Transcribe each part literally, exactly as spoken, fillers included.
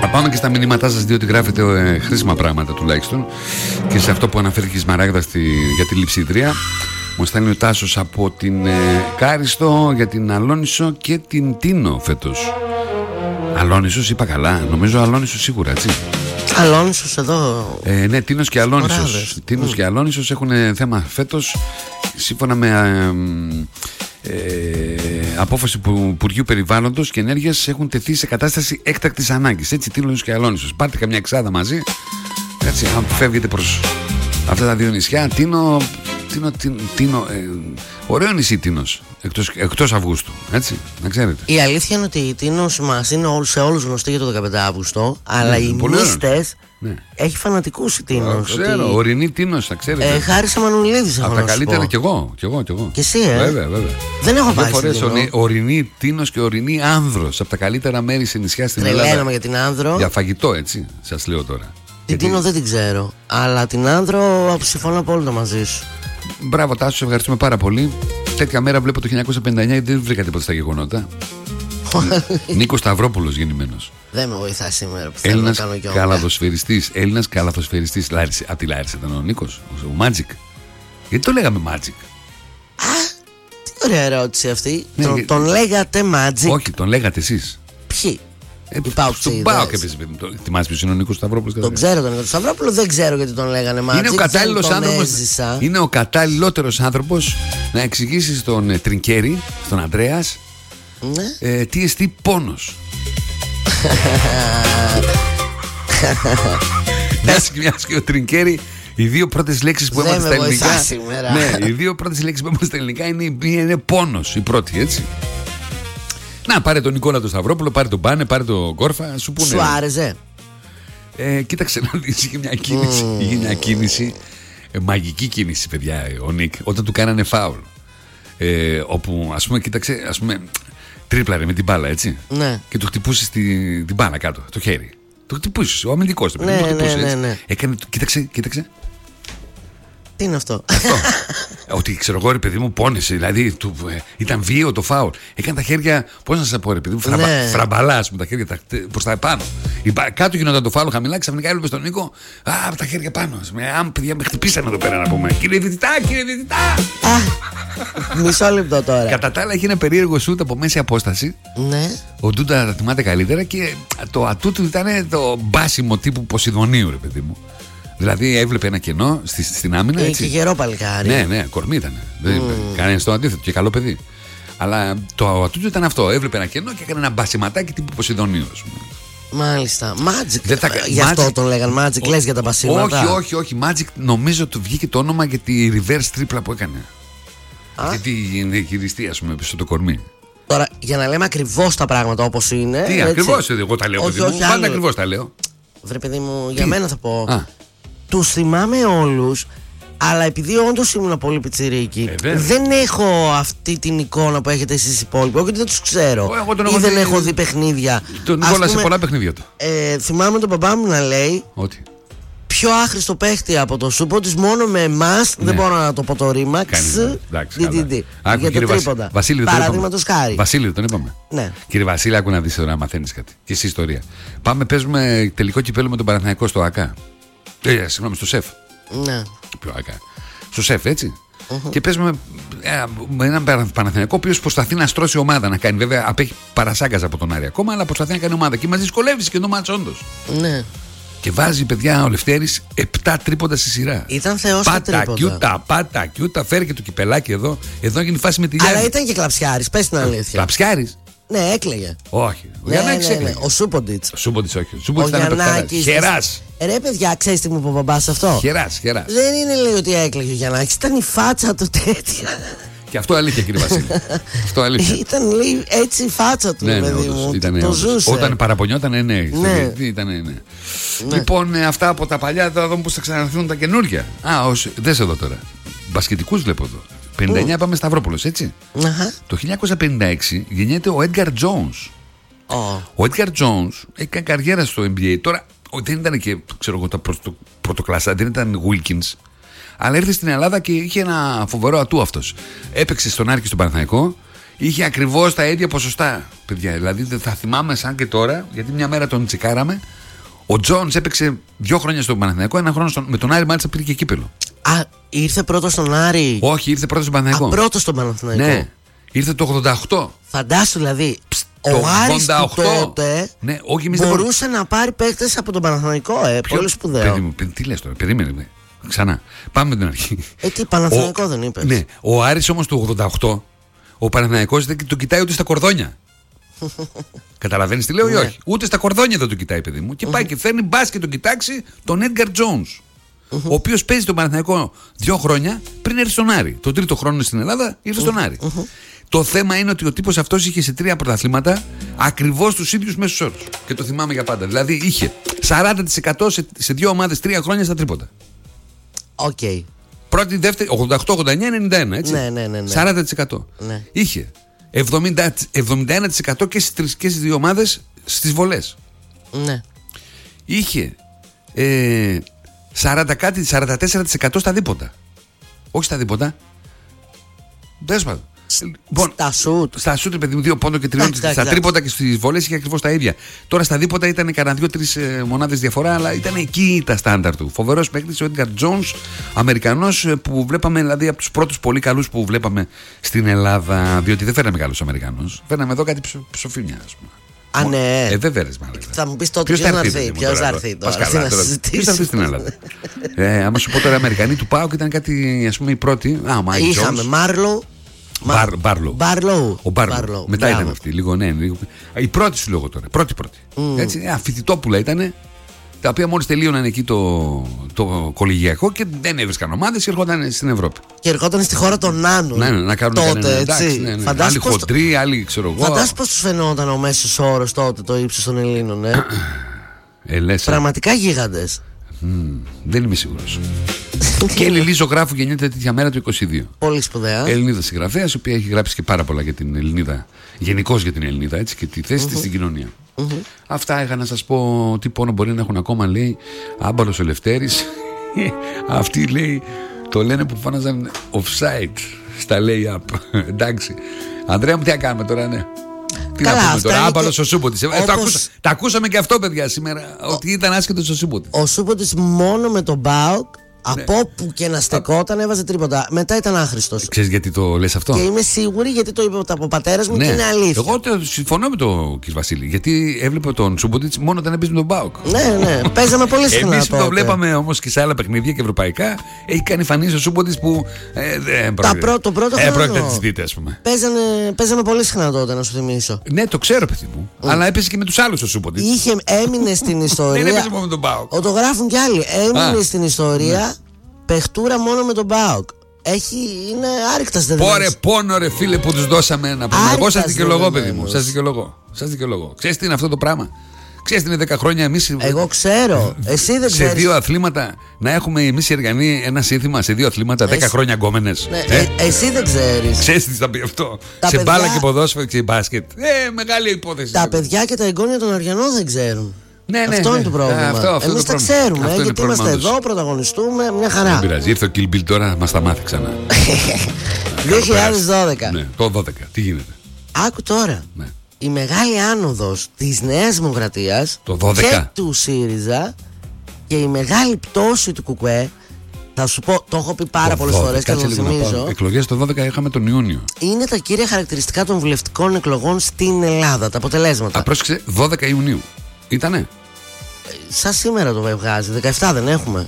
πάμε και στα μηνύματά σας, διότι γράφετε ε, χρήσιμα πράγματα τουλάχιστον. Και σε αυτό που αναφέρει η Σμαράγδα στη, για τη Λειψίδρια. Μου στέλνει ο Τάσος από την ε, Κάριστο για την Αλόνισο και την Τίνο φέτος. Αλόνισος είπα καλά, νομίζω Αλόνισος σίγουρα, έτσι. Αλόνισος εδώ. Ε, ναι, Τίνος και Αλόνισος. Τίνος mm. και Αλόνισος έχουν θέμα φέτος. Σύμφωνα με ε, ε, απόφαση του Υπουργείου Περιβάλλοντος και Ενέργειας, έχουν τεθεί σε κατάσταση έκτακτης ανάγκης. Έτσι, Τίνος και Αλόνισος. Πάρτε καμιά εξάδα μαζί. Έτσι, αν φεύγετε προς αυτά τα δύο νησιά. Τίνο. Τίνο, τίνο, τίνο ε, ωραίο νησί Τίνος, εκτός, εκτός Αυγούστου, έτσι, να ξέρετε. Η αλήθεια είναι ότι η Τίνος μας είναι σε όλους γνωστή για το δεκαπέντε Αυγούστου, αλλά ναι, οι νήστες ναι. έχει φανατικούς η Τίνος. Ξέρω, ότι... ορεινή Τίνος, θα ξέρετε. Ε, Χάρης Εμμανουηλίδης, από τα καλύτερα κι εγώ, κι εγώ, κι εγώ. Και εσύ, ε. Βέβαια, βέβαια. Δεν έχω πάει στην Τίνο. Ορεινή Τίνος και ορεινή Άνδρος, από τα καλύτερα μέρη σε νησιά στην Ελλάδα. Τρελαίνομαι για την Άνδρο. Για φαγητό, έτσι, σας λέω τώρα. Την Τίνο δεν την ξέρω, αλλά την Άνδρο συμφωνώ απόλυτα μαζί σου. Μπράβο Τάσο, σε ευχαριστούμε πάρα πολύ. Τέτοια μέρα βλέπω το χίλια εννιακόσια πενήντα εννιά, δεν βρήκα τίποτα στα γεγονότα. Νίκος Σταυρόπουλος γεννημένος. Δεν με βοηθά σήμερα που θέλω Έλληνας να κάνω κι όμως. Καλαθοσφαιριστής, Έλληνας καλαθοσφαιριστής. Από τη Λάρισα ήταν ο Νίκος, ο Magic. Γιατί το λέγαμε Magic? Α, τι ωραία ερώτηση αυτή. Ναι, τον, και... τον λέγατε Magic? Όχι, τον λέγατε εσείς. Ποιοι? Ε, στον Πάο και πες. Θυμάσαι ποιος είναι ο Νίκος Σταυρόπουλος? Τον ξέρω τον Νίκο Σταυρόπουλο, δεν ξέρω γιατί τον λέγανε Magic. Είναι ο κατάλληλος άνθρωπος. Είναι ο κατάλληλότερος άνθρωπος να εξηγήσει στον ε, Τρινκέρι, στον Ανδρέας, ναι. ε, τι εστί πόνος. Μιας και ο Τρινκέρι, οι δύο πρώτες λέξεις που έμαθα στα ελληνικά. Ναι, οι δύο πρώτες λέξεις που έμαθα στα ελληνικά είναι, είναι πόνος, η πρώτη, έτσι. Να, πάρε τον Νικόλα τον Σταυρόπουλο, πάρε τον Πάνε, πάρε τον Κόρφα, σου πούνε. Σου άρεσε? Ε, κοίταξε να δεις, είχε μια κίνηση, mm. είχε μια κίνηση, ε, μαγική κίνηση, παιδιά, ο Νικ, όταν του κάνανε φάουλ. Ε, όπου, ας πούμε, κοίταξε, ας πούμε, τρίπλαρε με την μπάλα, έτσι. Ναι. Και του χτυπούσε στη, την μπάλα κάτω, το χέρι. Το χτυπούσε, ο αμυντικός, το ναι, το χτυπούσε, ναι, έτσι. Ναι, ναι. Έκανε, κοίταξε, κοίταξε. Τι είναι αυτό? Αυτό. Ότι ξέρω εγώ, ρε παιδί μου, πόνεσε. Δηλαδή του, ε, ήταν βίαιο το φάουλ. Έκανε τα χέρια, πώς να σας πω, ρε παιδί μου, φραμπα, ναι. φραμπαλά με τα χέρια προς τα επάνω. Κάτω γινόταν το φάουλ χαμηλά, ξαφνικά έβλεπε τον Νίκο. Α, από τα χέρια πάνω. Με, α, παιδιά, με χτυπήσανε εδώ πέρα να πούμε. Κύριε Διαιτητά, κύριε Διαιτητά. Μισό λεπτό τώρα. Κατά τα άλλα, έχει ένα περίεργο σούτ από μέση απόσταση. Ναι. Ο Ντούντα τα θυμάται καλύτερα και το ατού του ήταν το μπάσιμο τύπου Ποσειδονίου, ρε παιδί μου. Δηλαδή έβλεπε ένα κενό στη, στην άμυνα. Έτσι. Και γερό παλικάρι. Ναι, ναι, κορμί ήταν. Δεν mm. Κανένα στο αντίθετο και καλό παιδί. Αλλά το ατού του ήταν αυτό. Έβλεπε ένα κενό και έκανε ένα μπασιματάκι τύπου Ποσειδονίου, α πούμε. Μάλιστα. Magic. Θα... Γι' αυτό magic... τον λέγαν Magic. Λες για τα μπασίματα? Όχι, όχι, όχι. Magic νομίζω του βγήκε το όνομα για τη reverse τρίπλα που έκανε. Α? Γιατί γυριστεί, α πούμε, πίσω το κορμί. Τώρα, για να λέμε ακριβώς τα πράγματα όπως είναι. Τι ακριβώς, εγώ τα λέω. Όχι, όχι, πάντα ακριβώς τα λέω. Βρε παιδί μου, τι? Για μένα θα πω. Α. Τους θυμάμαι όλους, αλλά επειδή όντως ήμουν πολύ πιτσιρίκι, ε, δεν έχω αυτή την εικόνα που έχετε εσείς οι υπόλοιποι. Όχι ότι δεν τους ξέρω ή δεν δει... έχω δει παιχνίδια. Τον Νικόλα σε πολλά παιχνίδια του. Ε, θυμάμαι τον μπαμπά μου να λέει ότι πιο άχρηστο παίχτη από το σούπο της, μόνο με εμάς, ναι. Δεν μπορώ να το πω το ρήμα. Για το τρίποντα. Παραδείγματος χάρη. Βασίλη, τον είπαμε. Ναι. Κύριε Βασίλη, άκου να δεις τώρα να μαθαίνεις κάτι. Και εσύ ιστορία. Πάμε, παίζουμε τελικό κυπέλλο με τον Παναθηναϊκό στο ΑΚΑ. Ε, συγγνώμη, στο ΣΕΦ. Ναι. Ποιο ΑΚΑ. Στο ΣΕΦ, έτσι. Uh-huh. Και παίζουμε ε, με έναν Παναθηναϊκό ο οποίος προσπαθεί να στρώσει ομάδα να κάνει. Βέβαια, απέχει παρασάγκαζα από τον Άρη ακόμα, αλλά προσπαθεί να κάνει ομάδα. Και μας δυσκολεύει και το μάτσο, όντως. Ναι. Και βάζει, παιδιά, ο Λευτέρης επτά τρίποντα στη σειρά. Ήταν θεός στα τρίποντα. Πάτα, κιούτα, πάτα, κιούτα. Φέρει και το κυπελάκι εδώ. Εδώ έγινε φάση με τη Γιάννη. Αλλά ήταν και κλαψιάρης, πες την αλήθεια. Κλαψιάρης. Ναι, έκλαιγε. Όχι. Ο ναι, Γιαννάκης ναι, έκλαιγε. Ναι. Ο Σούποντιτς. Ο Σούποντιτς, όχι. Ο Σούποντιτς ήταν Γιαννάκης. Χεράς. Ρε, παιδιά, ξέρεις τι μου είπε ο μπαμπάς αυτό? Χεράς, χεράς. Δεν είναι, λέει, ότι έκλαιγε ο Γιαννάκης. Ήταν η φάτσα του τέτοια. Και αυτό αλήθεια, κύριε Βασίλη. Αυτό αλήθεια. Ήταν, λέει, έτσι η φάτσα του, ναι, παιδί ναι, μου. Ήτανε, το ζούσε. Όταν παραπονιόταν, ναι. ναι. Ήτανε, ναι. ναι. Λοιπόν, αυτά από τα παλιά, θα δούμε πώς θα ξαναρθούν τα καινούργια. Α, ως, δες εδώ τώρα. Μπασκετικούς βλέπω εδώ. πενήντα εννιά mm. πάμε Σταυρόπουλος, έτσι. Uh-huh. Το χίλια εννιακόσια πενήντα έξι γεννιέται ο Edgar Jones. Oh. Ο Edgar Jones έκανε καριέρα στο N B A. Τώρα δεν ήταν και, ξέρω εγώ, τα πρωτο, πρωτοκλασσά, δεν ήταν Wilkins. Αλλά ήρθε στην Ελλάδα και είχε ένα φοβερό ατού αυτός. Έπαιξε στον Άρη και στον Παναθηναϊκό. Είχε ακριβώς τα ίδια ποσοστά, παιδιά. Δηλαδή θα θυμάμαι σαν και τώρα, γιατί μια μέρα τον τσεκάραμε Ο Τζόνς έπαιξε δύο χρόνια στον Παναθηναϊκό, ένα χρόνο στον, με τον Άρη μάλιστα πήρε και κύπελο. Α, ήρθε πρώτο στον Άρη. Όχι, ήρθε πρώτο στον Παναθηναϊκό. Α, πρώτο στον Παναθηναϊκό. Ναι, ήρθε το ογδόντα οκτώ. Φαντάσου δηλαδή. Ο Άρης του τότε ναι, όχι, μπορούσε δεν... να πάρει παίκτες από τον Παναθηναϊκό. Ε, Ποιο... Πολύ σπουδαίο. Παιδί μου, τι λες τώρα, περίμενε. Ξανά. Πάμε με την αρχή. Ε, τι Παναθηναϊκό ο... δεν είπες. Ναι, ο Άρης όμως του ογδόντα οκτώ, ο Παναθηναϊκός δεν το κοιτάει ούτε στα κορδόνια. Καταλαβαίνεις τι λέω ή όχι. Ούτε στα κορδόνια δεν το κοιτάει, παιδί μου. Και πάει και φέρνει μπας και τον κοιτάξει τον Edgar Jones. Ο οποίος παίζει τον Παναθηναϊκό δύο χρόνια πριν έρθει στον Άρη. Τον τρίτο χρόνο στην Ελλάδα ήρθε στον Άρη. Το θέμα είναι ότι ο τύπος αυτός είχε σε τρία πρωταθλήματα ακριβώς τους ίδιους μέσους όρους. Και το θυμάμαι για πάντα. Δηλαδή είχε σαράντα τοις εκατό σε, σε δύο ομάδες τρία χρόνια στα τρίποτα. Οκ. Okay. Πρώτη, δεύτερη, ογδόντα οκτώ, ογδόντα εννιά, ενενήντα ένα, έτσι. Ναι, ναι, ναι, ναι. σαράντα τοις εκατό. Ναι. Είχε εβδομήντα, εβδομήντα ένα τοις εκατό και στις, και στις δύο ομάδες στις βολές. Ναι. Είχε ε, σαράντα κάτι, σαράντα τέσσερα τοις εκατό στα δίποτα. Όχι στα δίποτα. Δέσπα. Λοιπόν, στα σουτ. Στα σουτ, παιδί μου, δύο πόντο και τριών. Στα τρίποτα και στις βολές είχε ακριβώς τα ίδια. Τώρα στα δίποτα ήταν κανένα δύο-τρεις ε, μονάδες διαφορά, αλλά ήταν εκεί τα στάνταρ του. Φοβερός παίκτης ο Edgar Jones, Αμερικανός που βλέπαμε, δηλαδή από τους πρώτους πολύ καλούς που βλέπαμε στην Ελλάδα. Διότι δεν φέραμε καλούς Αμερικανούς. Φέραμε εδώ κάτι ψο, ψοφίμια, ας πούμε. Α, ναι. Ε, δεν φέρες μάλλον. Θα μου πεις τότε ποιος θα έρθει. Ποιος θα έρθει τώρα. Ποιος θα έρθει στην Ελλάδα. ε, άμα σου πω τώρα Αμερικανοί του ΠΑΟΚ ήταν κάτι, ας πούμε, οι πρώτοι. Είχαμε Μάρλο. Μπαρ, Μπάρλο. Μπάρλο. Ο Μπάρλο. Μετά Μπράβο. Ήταν αυτή, λίγο, ναι. Λίγο... Η πρώτη σου λόγω τώρα. Πρώτη πρώτη. Mm. Έτσι, αφιτητόπουλα ήταν, τα οποία μόλις τελείωναν εκεί το, το κολεγιακό και δεν έβρισκαν ομάδες και ερχόταν στην Ευρώπη. Και ερχόταν στη χώρα των Νάνων. Ναι, ναι, να κάνουν τότε, κανένα, έτσι. Εντάξει, ναι, ναι. Άλλοι χοντροί, άλλοι ξέρω εγώ. Φαντάσου πώς τους φαινόταν ο μέσος όρος τότε το ύψος των Ελλήνων, ε. ε λες, Πραγματικά γίγαντες. Mm, δεν είμαι σίγουρος. Και η Λιλή Ζωγράφου γεννιέται τέτοια μέρα το είκοσι δύο. Πολύ σπουδαία. Ελληνίδα συγγραφέας, η οποία έχει γράψει και πάρα πολλά για την Ελληνίδα, γενικώς για την Ελληνίδα, έτσι, και τη θέση mm-hmm. της στην κοινωνία. Mm-hmm. Αυτά είχα να σας πω. Τι πόνο μπορεί να έχουν ακόμα, λέει. Άμπαλος ο Λευτέρης. Αυτοί, λέει, το λένε που φάναζαν offside στα lay-up. Εντάξει. Ανδρέα μου, τι να κάνουμε τώρα, ναι. Τι Καλά, να πούμε τώρα, άμπαλος και... ο Σούμποτης. Όπως... Ε, το ακούσα... Τα ακούσαμε και αυτό, παιδιά, σήμερα. Ο... Ότι ήταν άσχετος ο Σούμποτης. Ο Σούμποτης μόνο με τον ΠΑΟΚ. Ναι. Από όπου και να στεκόταν έβαζε τρίποτα. Μετά ήταν άχρηστος. Ξέρεις γιατί το λες αυτό? Και είμαι σίγουρη γιατί το είπε από ο πατέρας μου, ναι. Και είναι αλήθεια. Εγώ το συμφωνώ με τον κ. Βασίλη. Γιατί έβλεπε τον Σούμποτιτς μόνο όταν έπαιζε με τον ΠΑΟΚ. Ναι, ναι. Παίζαμε πολύ συχνά. Εμείς που το βλέπαμε όμως και σε άλλα παιχνίδια και ευρωπαϊκά, έχει κάνει εμφανίσεις ο Σούμποτιτς που. Ε, δεν πρόκειται. Το πρώτο χρόνο. Ε, πρόκειται να τις δείτε, ας πούμε. Παίζανε, παίζαμε πολύ συχνά τότε, να σου θυμίσω. Ναι, το ξέρω, παιδί μου. Mm. Αλλά έπαιζε και με τους άλλους ο Σούμποτιτς. Είχε, έμεινε στην ιστορία. Δεν έπαιζε μόνο με τον ΠΑΟΚ. Το γράφουν κι άλλοι. Έμεινε στην ιστορία. Παιχτούρα μόνο με τον ΠΑΟΚ. Έχει, είναι άρρηκτας δεδομένες. Πόρε πόνο ρε φίλε που τους δώσαμε να πούμε. Εγώ σας δικαιολογώ, παιδί μου. Σας δικαιολογώ. Σας δικαιολογώ. Ξέρεις τι είναι αυτό το πράγμα? Ξέρεις τι είναι δέκα χρόνια εμείς? Εγώ ξέρω. Εσύ δεν ξέρεις. Σε δύο αθλήματα να έχουμε εμείς οι Εργανοί ένα σύνθημα σε δύο αθλήματα δέκα χρόνια γκόμενες. Ναι, ε? Ε, εσύ δεν ξέρεις. Ξέρεις τι θα πει αυτό? Τα σε παιδιά... μπάλα και ποδόσφαιρο και μπάσκετ. Ε, μεγάλη υπόθεση. Τα παιδιά και τα εγγόνια των Αριανών δεν ξέρουν. Ναι, ναι, αυτό ναι. είναι το πρόβλημα. Αυτό, αυτό εμείς το τα ξέρουμε, αυτό γιατί είμαστε εδώ, πρωταγωνιστούμε, μια χαρά. Δεν πειράζει, ήρθε ο Kill Bill τώρα, μας τα μάθει ξανά. δύο χιλιάδες δώδεκα. Ναι, το δώδεκα, τι γίνεται? Άκου τώρα. Ναι. Η μεγάλη άνοδος της Νέας Δημοκρατίας το δώδεκα. Και του ΣΥΡΙΖΑ και η μεγάλη πτώση του ΚΚΕ. Θα σου πω, το έχω πει πάρα πολλές φορές και θα το θυμίζω. Εκλογές το δώδεκα είχαμε τον Ιούνιο. Είναι τα κύρια χαρακτηριστικά των βουλευτικών εκλογών στην Ελλάδα, τα αποτελέσματα. Α, πρόσεξε, δώδεκα Ιουνίου. Ήτανε? Σαν σήμερα το βγάζει, δεκαεπτά δεν έχουμε?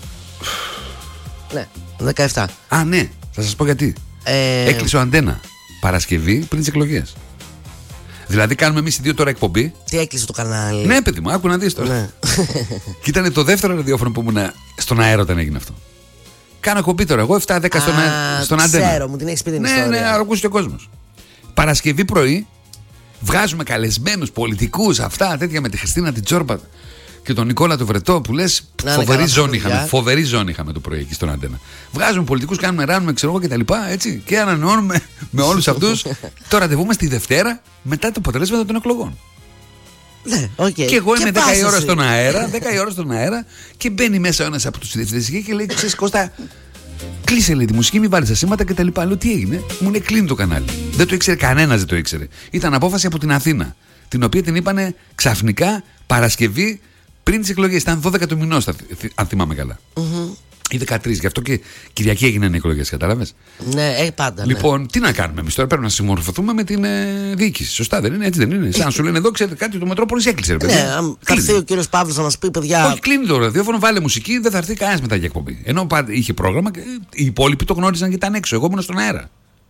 Ναι, δεκαεπτά. Α, ναι, θα σας πω γιατί. Ε... Έκλεισε ο Αντένα Παρασκευή πριν τις εκλογές. Δηλαδή κάνουμε εμείς οι δύο τώρα εκπομπή. Τι έκλεισε το κανάλι? Ναι, παιδί μου, άκου να δεις τώρα. Ναι. Και ήταν το δεύτερο ραδιόφωνο που ήμουν στον αέρα όταν έγινε αυτό. Κάνω εκπομπή τώρα, εγώ επτά δέκα στον, στον Αντένα. Ξέρω, μου την έχεις πει την ναι, ιστορία. Ναι, ναι, ακούσει και ο κόσμος. Παρασκευή πρωί βγάζουμε καλεσμένους πολιτικούς, αυτά τέτοια με τη Χριστίνα την Τζόρμπα και τον Νικόλα το Βρετό που λες. Φοβερή ζώνη, είχαμε, φοβερή ζώνη είχαμε το πρωί εκεί στον Αντένα. Βγάζουμε πολιτικούς, κάνουμε ράνουμε, ξέρω εγώ και τα λοιπά, έτσι, και ανανεώνουμε με όλους αυτούς το ραντεβού μας τη Δευτέρα μετά το αποτελέσματα των εκλογών. Ναι, okay. Και εγώ είμαι δέκα η ώρα στον αέρα, δέκα η ώρα στον αέρα και μπαίνει μέσα ένας από τους διευθυντές και λέει: ξέρεις, Κώστα, κλείσε, λέει, τη μουσική, μην βάλεις τα σήματα και τα λοιπά. Λέω: τι έγινε? Μου λέει: κλείνει το κανάλι. Δεν το ήξερε κανένας, δεν το ήξερε. Ήταν απόφαση από την Αθήνα, την οποία την είπανε ξαφνικά Παρασκευή πριν τις εκλογές, ήταν δώδεκα του μηνός, αν θυμάμαι καλά. Mm-hmm. Ή δεκατρείς, γι' αυτό και Κυριακή έγιναν οι εκλογές, κατάλαβες. Ναι, ε, πάντα. Λοιπόν, ναι. τι να κάνουμε εμείς τώρα, πρέπει να συμμορφωθούμε με την ε, διοίκηση. Σωστά, δεν είναι, έτσι δεν είναι. Σαν να σου λένε εδώ, ξέρετε κάτι, το Μετρόπολης έκλεισε, ρε παιδί. Ναι, θα έρθει ο κύριος Παύλος να μας πει, παιδιά. Όχι, κλείνει το ραδιόφωνο, βάλε μουσική, δεν θα έρθει κανένας μετά για εκπομπή. Ενώ είχε πρόγραμμα και οι υπόλοιποι το γνώριζαν και ήταν έξω. Εγώ ήμουν στον αέρα.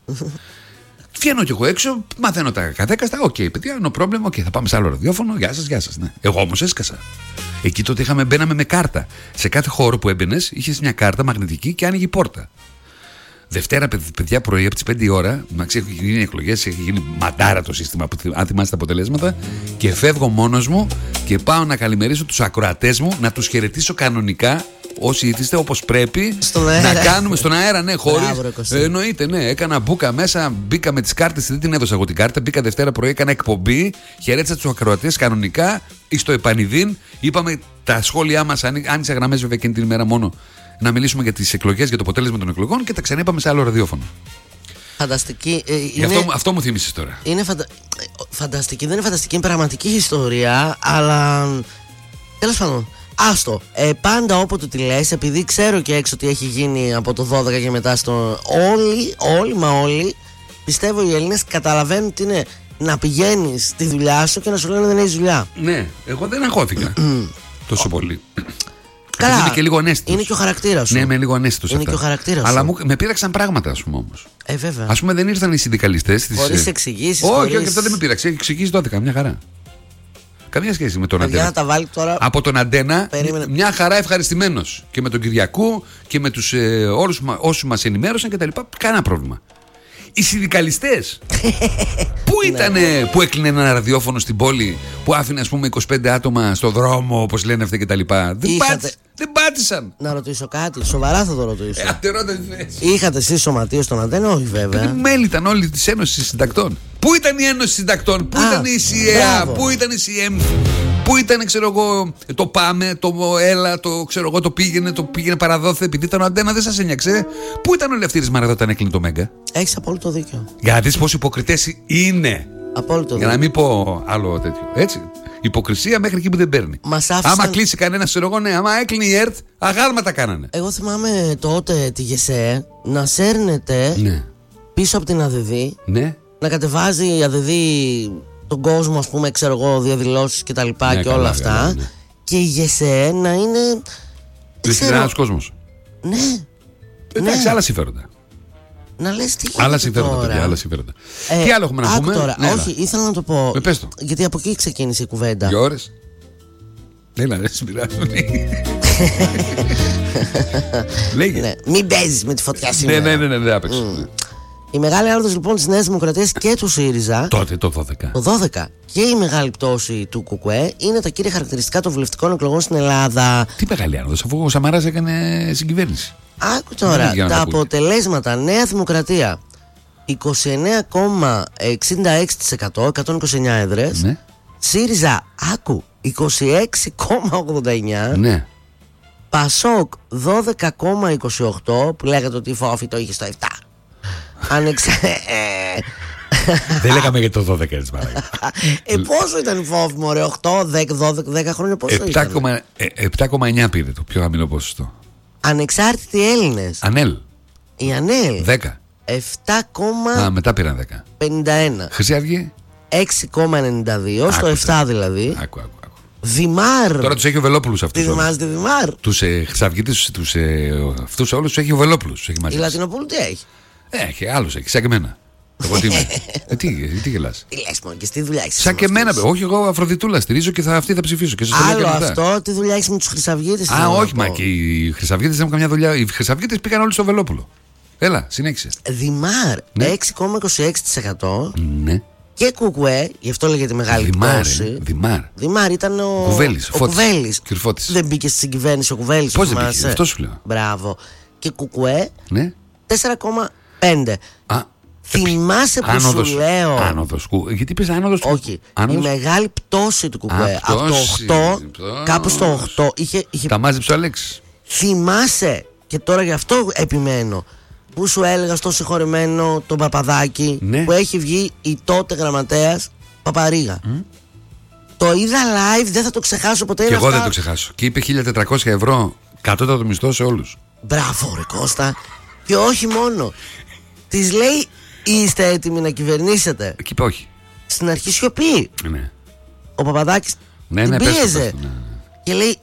Βγαίνω κι εγώ έξω, μαθαίνω τα καθέκαστα. Οκ, okay, παιδιά, no problem, okay, θα πάμε σε άλλο ραδιόφωνο. Γεια σας, γεια σας. Ναι. Εγώ όμως έσκασα. Εκεί τότε είχαμε, μπαίναμε με κάρτα. Σε κάθε χώρο που έμπαινες, είχες μια κάρτα μαγνητική και άνοιγε η πόρτα. Δευτέρα, παιδιά, πρωί από τις πέντε η ώρα, να ξέρει, έχει γίνει εκλογές, έχει γίνει μαντάρα το σύστημα, αν θυμάσαι τα αποτελέσματα. Και φεύγω μόνος μου και πάω να καλημερίσω τους ακροατές μου, να τους χαιρετήσω κανονικά. Όσοι ήθιστε όπως πρέπει να κάνουμε στον αέρα, ναι, χωρίς. Ε, εννοείται, ναι. Έκανα μπούκα μέσα, μπήκα με τις κάρτες, δεν την έδωσα εγώ την κάρτα. Μπήκα Δευτέρα πρωί, έκανα εκπομπή, χαιρέτησα τους ακροατές κανονικά. Στο επανειδήν, είπαμε τα σχόλιά μας, άνοιξα γραμμές βέβαια εκείνη την ημέρα μόνο, να μιλήσουμε για τις εκλογές, για το αποτέλεσμα των εκλογών και τα ξαναείπαμε σε άλλο ραδιόφωνο. Φανταστική. Ε, είναι... αυτό, αυτό μου θύμισες τώρα. Είναι φαντα... φανταστική, δεν είναι φανταστική, είναι πραγματική ιστορία, αλλά τέλος πάντων. Άστο, ε, πάντα όποτε τη λες, επειδή ξέρω και έξω τι έχει γίνει από το δώδεκα και μετά στο... Όλοι, όλοι μα όλοι, πιστεύω οι Έλληνες καταλαβαίνουν τι είναι να πηγαίνεις στη δουλειά σου και να σου λένε δεν έχεις δουλειά. Ναι, εγώ δεν αγχώθηκα τόσο πολύ. Καλά, είναι και λίγο ανέστητος. Είναι και ο χαρακτήρας σου. Ναι, είμαι λίγο ανέστητος. Είναι αυτά. Και ο χαρακτήρας Αλλά σου. μου, με πείραξαν πράγματα, ας πούμε όμως. Ε, βέβαια. Ας πούμε δεν ήρθαν οι συνδικαλιστές. Χωρίς εξηγήσεις. Όχι, χωρίς... όχι, αυτό δεν με πείραξε. Εξηγήσεις δώδεκα, μια χαρά. Καμία σχέση με τον για Αντένα. Να τα βάλει τώρα... Από τον Αντένα, περίμενε. μια χαρά ευχαριστημένος. Και με τον Κυριακού και με τους ε, όλους όσους μας ενημέρωσαν κτλ. Κανένα πρόβλημα. Οι συνδικαλιστές πού ήταν που έκλεινε ένα ραδιόφωνο στην πόλη, που άφηνε ας πούμε είκοσι πέντε άτομα στο δρόμο, όπως λένε αυτοί κτλ. Δεν, Είχατε... δεν πάτησαν. Να ρωτήσω κάτι, σοβαρά θα το ρωτήσω. Ε, Είχατε εσείς σωματείο στον Αντένα, όχι βέβαια. Μέλη ήταν όλοι της Ένωσης Συντακτών. Πού ήταν η Ένωση Συντακτών, πού Α, ήταν η ΣΥΕΑ, πού ήταν η ΣΥΕΜ, πού ήταν ξέρω εγώ, το Πάμε, το Έλα, το, ξέρω εγώ, το πήγαινε, το πήγαινε παραδόθε, επειδή ήταν ο Αντένα, δεν σας ένιαξε. Πού ήταν ο Λευτήρης Μαραδό όταν έκλεινε το Μέγκα. Έχεις απόλυτο δίκιο. Για να δεις πόσοι υποκριτές είναι. Απόλυτο Για δίκιο. να μην πω άλλο τέτοιο. Έτσι. Υποκρισία μέχρι εκεί που δεν παίρνει. Άφησαν... Άμα κλείσει κανένα, ξέρω εγώ, ναι, άμα έκλεινε η ΕΡΤ, αγάλματα κάνανε. Εγώ θυμάμαι τότε τη ΓΕΣΕ να σέρνεται ναι. πίσω από την ΑΔΔ. Ναι. Να κατεβάζει η ΑΔΔ τον κόσμο, ας πούμε, ξέρω εγώ, διαδηλώσεις και τα λοιπά ναι, και όλα καλά, αυτά. Καλά, ναι. Και η ΓΕΣΕ να είναι. Δεν ένας κόσμος. Ναι. Εντάξει, ναι. άλλα συμφέροντα. Να λες τι άλλα συμφέροντα, παιδιά, άλλα συμφέροντα. Ε, τι άλλο έχουμε να πούμε. Τώρα, ναι, όχι, έλα. ήθελα να το πω. Με πες το. Γιατί από εκεί ξεκίνησε η κουβέντα. Για ώρες. Έλα, δεν συμπειράζουν. Λέγε. Ναι, μην παίζεις με τη φωτιά σήμερα. Ναι, ναι, ναι, ναι, άπαιξε. Mm. Η μεγάλη άνοδος λοιπόν της Νέας Δημοκρατίας και του ΣΥΡΙΖΑ. Τότε το δώδεκα. Το δώδεκα και η μεγάλη πτώση του ΚΚΕ είναι τα κύρια χαρακτηριστικά των βουλευτικών εκλογών στην Ελλάδα. Τι μεγάλη άνοδος, αφού ο Σαμαράς έκανε συγκυβέρνηση. Άκου τώρα, τα αποτελέσματα. Νέα Δημοκρατία είκοσι εννέα κόμμα εξήντα έξι τοις εκατό, εκατόν είκοσι εννέα έδρες. Ναι. ΣΥΡΙΖΑ, άκου, είκοσι έξι κόμμα ογδόντα εννέα. Ναι. Πασόκ δώδεκα κόμμα είκοσι οκτώ, που λέγατε ότι η Φόφη το είχε στο επτά. Ανεξα... Δεν λέγαμε για το δώδεκα έτσι παράγει. Ε, πόσο ήταν η Φόφη, μωρέ, οκτώ, δέκα, δώδεκα, δέκα χρόνια πόσο ήταν? επτά κόμμα εννέα πήρε το πιο χαμηλό ποσοστό. Ανεξάρτητοι Έλληνες. Ανέλ. Η Ανέλ. δέκα. επτά κόμμα Α, μετά πήραν δέκα. πενήντα ένα. Χρυσή Αυγή. έξι κόμμα ενενήντα δύο, στο επτά δηλαδή. Άκου, άκου. Δημάρ. Τώρα τους έχει ο Βελόπουλος αυτούς. Τι θυμάστε Δημάρ? Τους ε, Χρυσαυγίτες, τους ε, αυτούς όλους τους έχει ο Βελόπουλος. Η Λατινοπούλου τι έχει? Έχει, άλλους έχει, σαν και εμένα. Εγώ τι είμαι. ε, τι, τι γελάς? Τι λες μόνο και στη δουλειά έχεις? Σαν και εμένα. Όχι, εγώ Αφροδιτούλα στηρίζω και θα, αυτή θα ψηφίσω. Και άλλο αυτό, τι δουλειά έχεις με τους Χρυσαυγίτες? Α, όχι, μα και οι Χρυσαυγίτες δεν έχουν καμιά δουλειά. Οι Χρυσαυγίτες πήγαν όλοι στο Βελόπουλο. Έλα, συνέχισε. Δημάρ, ναι. έξι κόμμα είκοσι έξι τοις εκατό. Ναι. Και Κουκουέ, γι' αυτό λέγεται μεγάλη πτώση. Δημάρ. Δημάρ ήταν ο Κουβέλης. Ο Κουβέλης. Κυρφώτης. Δεν μπήκε στην κυβέρνηση ο Κουβέλης. Πώς δεν μπήκε, αυτό σου λέω. Μπράβο. Και Κουκουέ, ναι. τέσσερα κόμμα πέντε. Α, θυμάσαι που άνοδος, σου λέω? Άνοδος. Γιατί πες άνοδος? Όχι. Άνοδος. Η μεγάλη πτώση του Κουκουέ. Από το οκτώ, κάπου στο οκτώ. Είχε, είχε... Τα μάζεψε ο Αλέξης. Θυμάσαι, και τώρα γι' αυτό επιμένω, που σου έλεγα στο συγχωρεμένο τον Παπαδάκη, ναι. που έχει βγει η τότε γραμματέας Παπαρίγα. Mm. Το είδα live, δεν θα το ξεχάσω ποτέ. Και εγώ αυτά... δεν το ξεχάσω. Και είπε χίλια τετρακόσια ευρώ κατώτατο μισθό σε όλους. Μπράβο, ρε Κώστα. Και όχι μόνο. Της λέει, είστε έτοιμοι να κυβερνήσετε? Εκεί είπε όχι. Στην αρχή σιωπή. Ναι. Ο Παπαδάκης ναι, την ναι, πίεζε. πες το, πες το, ναι. Και λέει,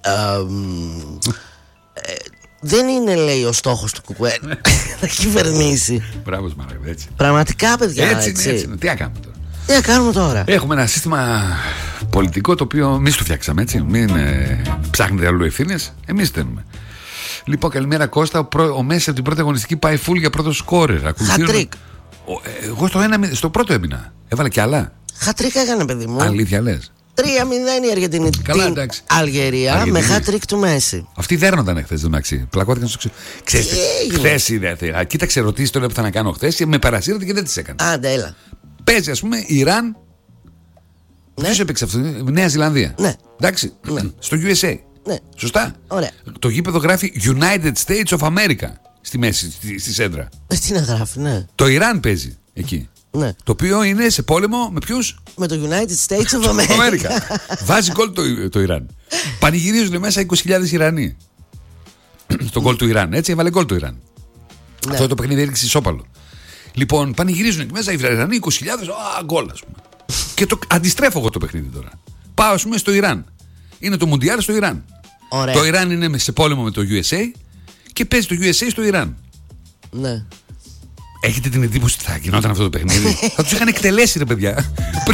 ε, δεν είναι, λέει, ο στόχος του Κουκουέ να κυβερνήσει. Μπράβο, Μαράκο, έτσι. Πραγματικά, παιδιά, έτσι. έτσι. έτσι, έτσι. Τι να κάνουμε τώρα. Τι να κάνουμε τώρα. Έχουμε ένα σύστημα πολιτικό το οποίο εμείς το φτιάξαμε, έτσι. Μην ε, ψάχνετε αλλού ευθύνες, εμείς τένουμε. Λοιπόν, καλημέρα Κώστα. Ο, προ, ο Μέση από την πρώτη αγωνιστική πάει φουλ για πρώτο σκόρερ. Χατρίκ. Εγώ στο, ένα, στο πρώτο έμεινα. Έβαλε κι άλλα. Χατρίκ έκανε, παιδί μου. Αλήθεια λες? τρία μηδέν η Αργεντινή. Καλά, την εντάξει. Αλγερία Αργεντινή. Με χατρίκ του Μέση. Αυτοί δέρνονταν χθες, δεν μαξί. Πλακώθηκαν στο ξύλο. Ξέρετε, χθες είδε. Κοίταξε ερωτήσεις τώρα που θα να κάνω χθες. Με παρασύρατε και δεν τις έκανα. Άντε, έλα. Παίζει, ας πούμε, Ιράν. Ναι. Ποιος έπαιξε αυτό? Νέα Ζηλανδία. Ναι. Εντάξει. Ναι. Στο γιου ες έι. Ναι. Σωστά. Ωραία. Το γήπεδο γράφει United States of America στη μέση, στη, στη σέντρα. Ε, τι να γράφει, ναι. Το Ιράν παίζει εκεί. Ναι. Το οποίο είναι σε πόλεμο με ποιους? Με το United States of America. Βάζει γκολ το, το Ιράν. Πανηγυρίζουν μέσα είκοσι χιλιάδες Ιρανοί. Στον γκολ του Ιράν. Έτσι έβαλε γκολ το Ιράν. Ναι. Αυτό το παιχνίδι έριξε ισόπαλο. Λοιπόν, πανηγυρίζουν εκεί μέσα οι Ιρανοί είκοσι χιλιάδες. Α, γκολ, ας πούμε. Και το αντιστρέφω εγώ το παιχνίδι τώρα. Πάω, ας πούμε, στο Ιράν. Είναι το Μουντιάλ στο Ιράν. Ωραία. Το Ιράν είναι σε πόλεμο με το γιου ες έι και παίζει το γιου ες έι στο Ιράν. Ναι. Έχετε την εντύπωση ότι θα γινόταν αυτό το παιχνίδι? Θα τους είχαν εκτελέσει, ρε παιδιά.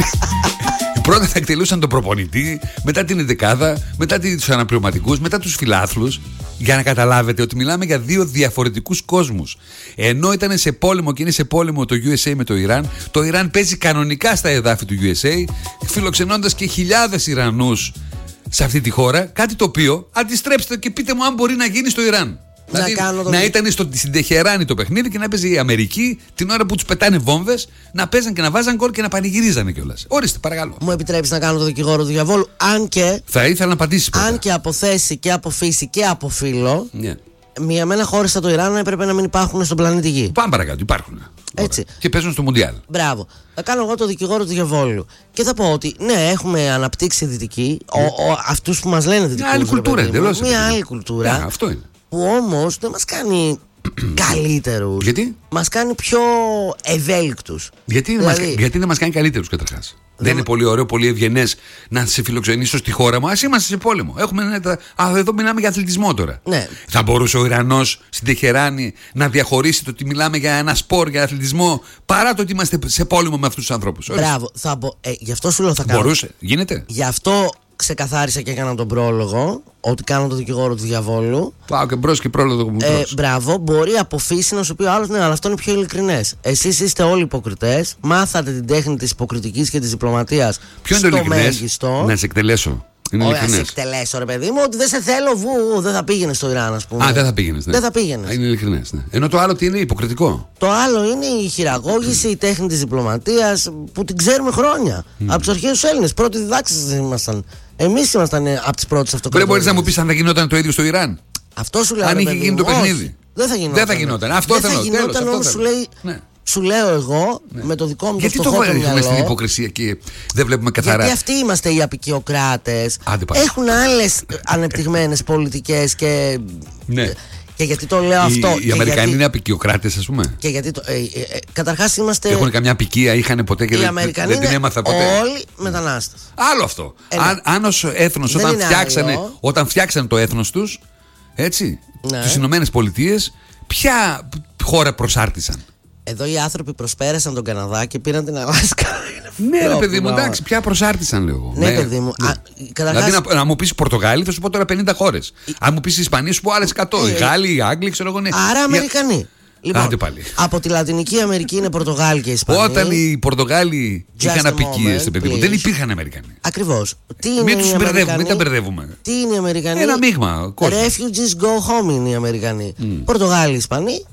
Πρώτα θα εκτελούσαν τον προπονητή, μετά την εντεκάδα, μετά τους αναπληρωματικούς, μετά τους φιλάθλους. Για να καταλάβετε ότι μιλάμε για δύο διαφορετικούς κόσμους. Ενώ ήταν σε πόλεμο και είναι σε πόλεμο το γιου ες έι με το Ιράν, το Ιράν παίζει κανονικά στα εδάφη του γιου ες έι, φιλοξενώντας και χιλιάδες Ιρανούς σε αυτή τη χώρα. Κάτι το οποίο, αντιστρέψτε και πείτε μου αν μπορεί να γίνει στο Ιράν. Να, δηλαδή, το... να ήταν στο, στην Τεχεράνη το παιχνίδι και να παίζει η Αμερική την ώρα που τους πετάνε βόμβες, να παίζαν και να βάζαν γκολ και να πανηγυρίζανε κιόλας. Ορίστε, παρακαλώ. Μου επιτρέπεις να κάνω το δικηγόρο του διαβόλου? Αν και. Θα ήθελα να απαντήσεις πρώτα. Αν και από θέση και από φύση και από φύλο. Yeah. Μια μένα χώρες σαν το Ιράν έπρεπε να μην υπάρχουν στον πλανήτη Γη. Πάμε παρακάτω, υπάρχουν. Έτσι. Και παίζουν στο Μουντιάλ. Μπράβο. Θα κάνω εγώ το δικηγόρο του διαβόλου. Και θα πω ότι ναι, έχουμε αναπτύξει δυτική. Mm. Αυτούς που μας λένε δυτικούς. Μια άλλη κουλτούρα, εντελώς. Μια άλλη κουλτούρα. Yeah, αυτό είναι. Που όμως δεν μας κάνει καλύτερους. Γιατί? Μας κάνει πιο ευέλικτους. Γιατί, δηλαδή... μας, γιατί δεν μας κάνει καλύτερους καταρχάς? Δεν, δεν είναι πολύ ωραίο, πολύ ευγενές να σε φιλοξενήσω στη χώρα μου? Ας είμαστε σε πόλεμο. Έχουμε, α, εδώ μιλάμε για αθλητισμό τώρα. Ναι. Θα μπορούσε ο Ιρανός στην Τεχεράνη να διαχωρίσει το ότι μιλάμε για ένα σπορ, για αθλητισμό, παρά το ότι είμαστε σε πόλεμο με αυτούς τους ανθρώπους? Μπράβο. Θα μπο... ε, γι' αυτό σου λέω θα κάνω. Μπορούσε. Γίνεται. Γι' αυτό ξεκαθάρισα και έκανα τον πρόλογο ότι κάνω το δικηγόρο του διαβόλου. Πάω και μπρος και πρόλογο μου. Ε, μπράβο, μπορεί από φύση να σου πει ο άλλος, ναι, αλλά αυτό είναι πιο ειλικρινές. Εσείς είστε όλοι υποκριτές. Μάθατε την τέχνη της υποκριτικής και της διπλωματίας. Ποιο είναι το ειλικρινές? Να σε εκτελέσω. Όχι, να σε εκτελέσω, ρε παιδί μου, ότι δεν σε θέλω, βου, δεν θα πήγαινε στο Ιράν, ας πούμε. Α, δεν θα πήγαινε. Ναι. Δεν θα πήγαινε. Είναι ειλικρινές. Ναι. Ενώ το άλλο τι είναι? Υποκριτικό. Το άλλο είναι η χειραγώγηση, η τέχνη της διπλωματίας που την ξέρουμε χρόνια. Mm. Από τους αρχαίους Έλληνες. Πρώτοι διδάξεις ήμασταν. Εμείς ήμασταν από τις πρώτες αυτοκρατορίες. Δεν μπορείς να μου πεις αν θα γινόταν το ίδιο στο Ιράν? Αυτό σου λέω. Αν είχε γίνει το παιχνίδι. Δεν θα γινόταν. Δεν θα γινόταν. Αυτό δεν θέλω. θα γινόταν, τέλος, όμως σου λέει. Ναι. Σου λέω εγώ ναι. με το δικό μου γιατί το φτωχό το μυαλό. στην υποκρισία και δεν βλέπουμε καθαρά? Γιατί αυτοί είμαστε οι απικιοκράτες. Έχουν άλλες ανεπτυγμένες πολιτικές και. Ναι. Και γιατί το λέω αυτό? Οι, οι Αμερικανοί γιατί... είναι απικιοκράτες, ας πούμε. Και γιατί το, ε, ε, ε, καταρχάς είμαστε. Έχουν καμιά απικία, είχαν ποτέ και δεν, δεν την έμαθα ποτέ. Όλοι μετανάστες. Άλλο αυτό. Ε, αν, αν ως έθνος όταν φτιάξανε, όταν φτιάξανε το έθνος τους, έτσι, ναι. Στις Ηνωμένες Πολιτείες, ποια χώρα προσάρτησαν? Εδώ οι άνθρωποι προσπέρασαν τον Καναδά και πήραν την Αλάσκα. Ναι, ρε παιδί μου, εντάξει, πια προσάρτησαν, λέω εγώ. Ναι, παιδί μου. Ναι. Α, καταρχάς... Δηλαδή, να, να μου πεις Πορτογάλη, θα σου πω τώρα πενήντα χώρες. Η... Αν μου πεις Ισπανία, σου πω άλλες εκατό. Οι Γάλλοι, οι Άγγλοι, ξέρω εγώ. Ναι. Άρα Αμερικανοί. Λοιπόν, άντε πάλι. Από τη Λατινική Αμερική είναι Πορτογάλοι και Ισπανοί. Όταν οι Πορτογάλοι είχαν απικίες, παιδί μου, δεν υπήρχαν Αμερικανοί. Ακριβώς. Μην τους μπερδεύουμε, μην τα μπερδεύουμε. Τι είναι οι Αμερικανοί? Ένα μείγμα. Refugees go home είναι οι Αμερικανοί. Mm. Πορτογάλοι, Ισπανοί. Και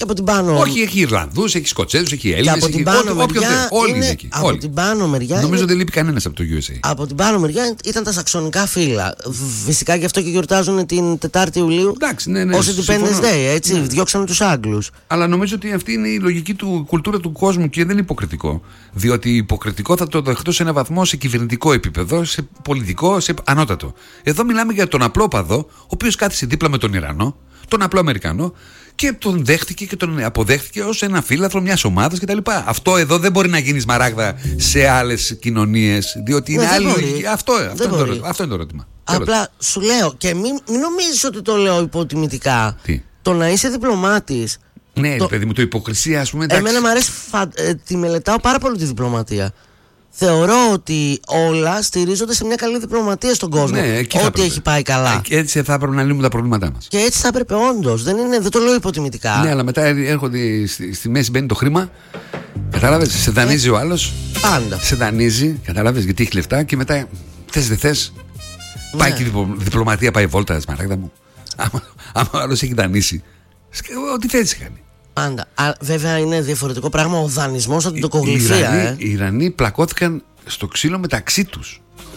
Και από την πάνω. Όχι, έχει Ιρλανδούς, έχει Σκοτσέζους, έχει Έλληνες. Και από την πάνω ό, μεριά. Όλοι είναι, είναι εκεί. Από όλοι. την πάνω μεριά. Νομίζω είναι, δεν λείπει κανένας από το γιου ες έι. Από την πάνω μεριά ήταν τα σαξονικά φύλλα. Φυσικά γι' αυτό και γιορτάζουν την Τετάρτη Ιουλίου. Εντάξει, ναι, ναι. Ως Independence Day, έτσι. Ναι. Διώξαμε τους Άγγλους. Αλλά νομίζω ότι αυτή είναι η λογική του κουλτούρα του κόσμου και δεν είναι υποκριτικό. Διότι υποκριτικό θα το δεχτώ σε ένα βαθμό σε κυβερνητικό επίπεδο, σε πολιτικό, σε ανώτατο. Εδώ μιλάμε για τον απλό παδό, ο οποίος κάθισε δίπλα με τον Ιρανό, τον απλό Αμερικανό, και τον δέχτηκε και τον αποδέχτηκε ως ένα φύλαθρο μιας ομάδας κτλ. Αυτό εδώ δεν μπορεί να γίνει σμαράγδα σε άλλες κοινωνίες, διότι είναι άλλη λογική. Αυτό, αυτό, είναι το, αυτό είναι το ερώτημα. Απλά σου λέω, και μην, μην νομίζεις ότι το λέω υποτιμητικά. Τι? Το να είσαι διπλωμάτης. Ναι, το... παιδί μου, το υποκρισία, ας πούμε. Εντάξει. Εμένα μου αρέσει, φα... ε, τη μελετάω πάρα πολύ τη διπλωματία. Θεωρώ ότι όλα στηρίζονται σε μια καλή διπλωματία στον κόσμο. Ναι, ό,τι έχει πάει καλά. Και έτσι θα έπρεπε να λύνουμε τα προβλήματά μας. Και έτσι θα έπρεπε όντως. Δεν, δεν το λέω υποτιμητικά. Ναι, αλλά μετά έρχονται στη, στη μέση, μπαίνει το χρήμα. Κατάλαβες, σε δανείζει ο άλλος. Πάντα. Σε δανείζει, κατάλαβες, γιατί έχει λεφτά και μετά θες δεν θες. Ναι. Πάει και η διπλωματία, πάει βόλτα, Σμαράγδα μου. Άμα, άμα ο άλλος έχει δανείσει, ό,τι θέλεις κάνει. Πάντα. Α, βέβαια είναι διαφορετικό πράγμα ο δανεισμός από την τοκογλυφία. Οι Ιρανοί, ε. οι Ιρανοί πλακώθηκαν στο ξύλο μεταξύ τους.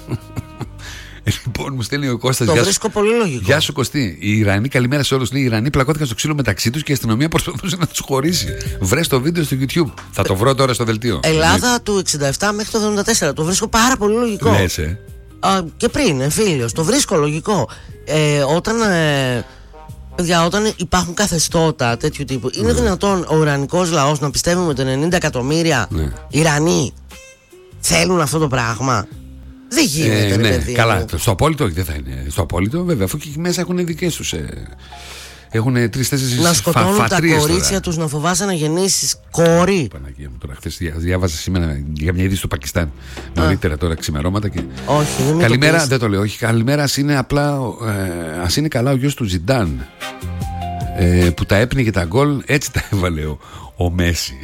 Λοιπόν, μου στέλνει ο Κώστας. Το γεια βρίσκω πολύ λογικό. Γεια σου, Κωστή. Οι Ιρανοί, καλημέρα σε όλους. Οι Ιρανοί πλακώθηκαν στο ξύλο μεταξύ τους και η αστυνομία προσπαθούσε να τους χωρίσει. Βρες το βίντεο στο YouTube. Θα το βρω τώρα στο δελτίο. Ελλάδα του εξήντα επτά μέχρι το εβδομήντα τέσσερα. Το βρίσκω πάρα πολύ λογικό. Λες, ε. Α, και πριν, ε, φίλος. Το βρίσκω λογικό. Ε, όταν. Ε, Παιδιά, όταν υπάρχουν καθεστώτα τέτοιου τύπου, είναι ναι. δυνατόν ο Ιρανικός λαός να πιστεύουμε ότι ενενήντα εκατομμύρια ναι. Ιρανοί θέλουν αυτό το πράγμα? Δεν γίνεται, ε, ρε ναι, παιδί. Καλά, στο απόλυτο όχι, δεν θα είναι. Στο απόλυτο, βέβαια, αφού και εκεί μέσα έχουν δικές τους. Ε, έχουν τρεις-τέσσερις φατρίες. Να σκοτώνουν τα κορίτσια τους, να φοβάσαι να γεννήσεις κόρη. Παναγία μου, τώρα χθες διάβαζα σήμερα για μια είδηση στο Πακιστάν. Νωρίτερα τώρα ξημερώματα και. Όχι, δεν καλημέρα, το δεν το λέω. Όχι, καλημέρα, ας είναι απλά. Ε, ας είναι καλά ο γιος του Ζιντάν. Ε, που τα έπνιγε τα γκολ, έτσι τα έβαλε ο, ο Μέση.